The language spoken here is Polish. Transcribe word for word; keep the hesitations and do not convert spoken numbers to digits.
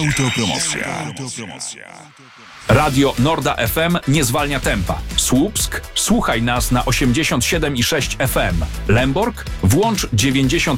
Autopromocja. Radio Norda F M nie zwalnia tempa. Słupsk? Słuchaj nas na osiemdziesiąt siedem i sześć F M. Lęborg? Włącz dziewięćdziesiąt